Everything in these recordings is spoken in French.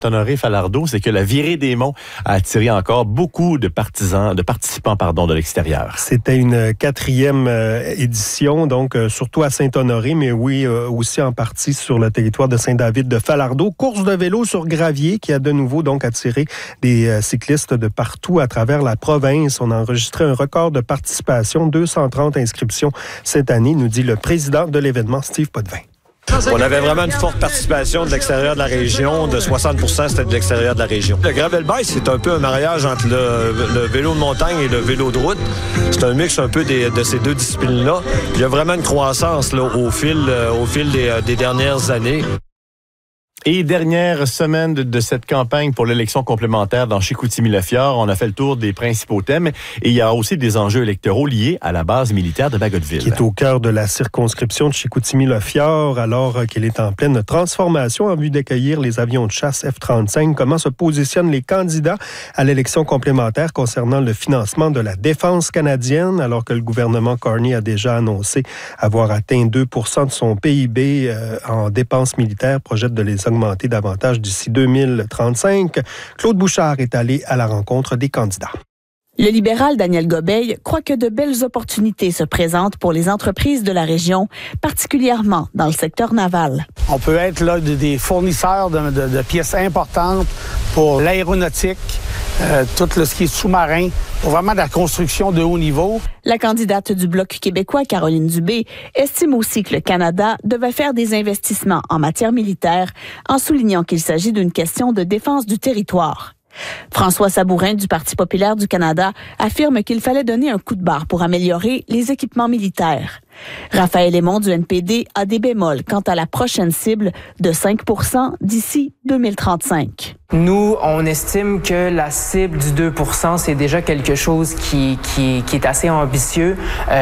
Honoré Falardeau, c'est que la virée des monts a attiré encore beaucoup de participants de l'extérieur. C'était une 4e édition, donc surtout à Saint-Honoré, mais oui, aussi en partie sur le territoire de Saint-David de Falardeau. Course de vélo sur gravier qui a de nouveau donc attiré des cyclistes de partout à travers la province. On a enregistré un record de participation, 230 inscriptions cette année, nous dit le président de l'événement, Steve Potvin. On avait vraiment une forte participation de l'extérieur de la région. De 60%, c'était de l'extérieur de la région. Le gravel bike, c'est un peu un mariage entre le vélo de montagne et le vélo de route. C'est un mix un peu de ces deux disciplines-là. Il y a vraiment une croissance là, au fil des dernières années. Et dernière semaine de cette campagne pour l'élection complémentaire dans Chicoutimi-Le-Fjord, on a fait le tour des principaux thèmes et il y a aussi des enjeux électoraux liés à la base militaire de Bagotville. Qui est au cœur de la circonscription de Chicoutimi-Le-Fjord alors qu'elle est en pleine transformation en vue d'accueillir les avions de chasse F-35. Comment se positionnent les candidats à l'élection complémentaire concernant le financement de la défense canadienne alors que le gouvernement Carney a déjà annoncé avoir atteint 2 % de son PIB en dépenses militaires, projette de les augmenter davantage d'ici 2035. Claude Bouchard est allé à la rencontre des candidats. Le libéral Daniel Gobeil croit que de belles opportunités se présentent pour les entreprises de la région, particulièrement dans le secteur naval. On peut être là des fournisseurs de pièces importantes pour l'aéronautique, tout ce qui est sous-marin, pour vraiment de la construction de haut niveau. La candidate du Bloc québécois, Caroline Dubé, estime aussi que le Canada devait faire des investissements en matière militaire, en soulignant qu'il s'agit d'une question de défense du territoire. François Sabourin du Parti populaire du Canada affirme qu'il fallait donner un coup de barre pour améliorer les équipements militaires. Raphaël Aymon du NPD a des bémols quant à la prochaine cible de 5 % d'ici 2035. Nous, on estime que la cible du 2 %, c'est déjà quelque chose qui est assez ambitieux.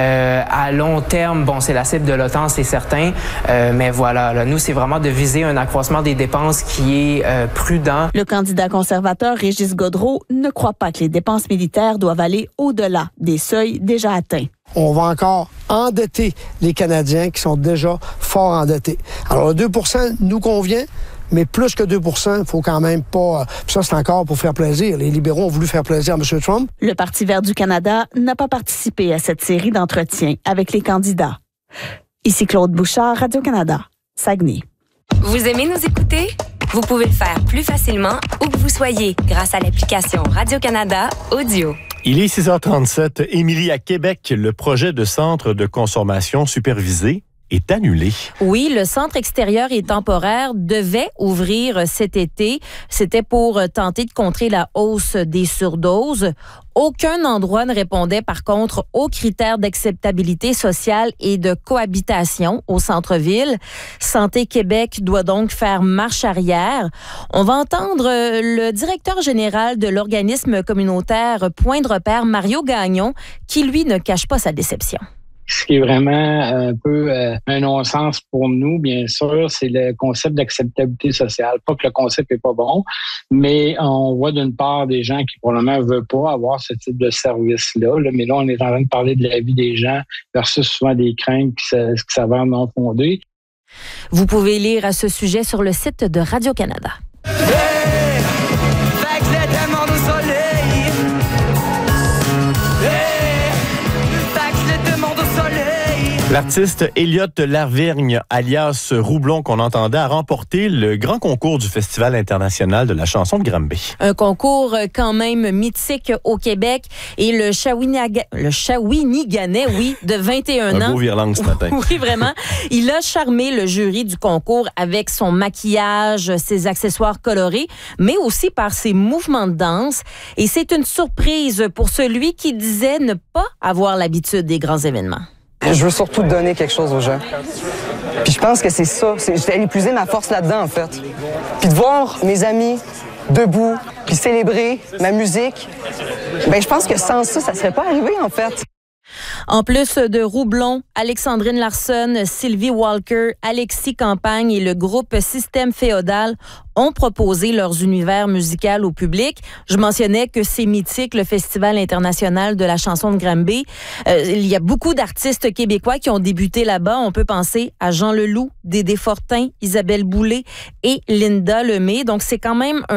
À long terme, bon, c'est la cible de l'OTAN, c'est certain. Mais voilà, là, nous, c'est vraiment de viser un accroissement des dépenses qui est prudent. Le candidat conservateur Régis Gaudreault ne croit pas que les dépenses militaires doivent aller au-delà des seuils déjà atteints. On va encore endetter les Canadiens qui sont déjà fort endettés. Alors, le 2 % nous convient, mais plus que 2 % il faut quand même pas... Puis ça, c'est encore pour faire plaisir. Les libéraux ont voulu faire plaisir à M. Trump. Le Parti vert du Canada n'a pas participé à cette série d'entretiens avec les candidats. Ici Claude Bouchard, Radio-Canada, Saguenay. Vous aimez nous écouter? Vous pouvez le faire plus facilement où que vous soyez grâce à l'application Radio-Canada Audio. Il est 6h37. Émilie, à Québec, le projet de centre de consommation supervisé est annulé. Oui, le centre extérieur et temporaire devait ouvrir cet été. C'était pour tenter de contrer la hausse des surdoses. Aucun endroit ne répondait, par contre, aux critères d'acceptabilité sociale et de cohabitation au centre-ville. Santé Québec doit donc faire marche arrière. On va entendre le directeur général de l'organisme communautaire Point de repère, Mario Gagnon, qui, lui, ne cache pas sa déception. Ce qui est vraiment un peu un non-sens pour nous, bien sûr, c'est le concept d'acceptabilité sociale. Pas que le concept est pas bon, mais on voit d'une part des gens qui probablement ne veulent pas avoir ce type de service-là. Mais là, on est en train de parler de la vie des gens versus souvent des craintes qui s'avèrent non fondées. Vous pouvez lire à ce sujet sur le site de Radio-Canada. Hey! L'artiste Elliot Lavergne, alias Roublon, qu'on entendait, a remporté le grand concours du Festival international de la chanson de Granby. Un concours quand même mythique au Québec. Et le Shawiniganais, oui, de 21 ans. Un beau virlangue ce matin. Oui, vraiment. Il a charmé le jury du concours avec son maquillage, ses accessoires colorés, mais aussi par ses mouvements de danse. Et c'est une surprise pour celui qui disait ne pas avoir l'habitude des grands événements. Je veux surtout donner quelque chose aux gens. Puis je pense que c'est ça. J'ai épuisé ma force là-dedans, en fait. Puis de voir mes amis debout, puis célébrer ma musique, ben je pense que sans ça, ça serait pas arrivé, en fait. En plus de Roublon, Alexandrine Larsson, Sylvie Walker, Alexis Campagne et le groupe Système Féodal ont proposé leurs univers musicaux au public. Je mentionnais que c'est mythique, le Festival international de la chanson de Granby. Il y a beaucoup d'artistes québécois qui ont débuté là-bas. On peut penser à Jean Leloup, Dédé Fortin, Isabelle Boulay et Linda Lemay. Donc, c'est quand même un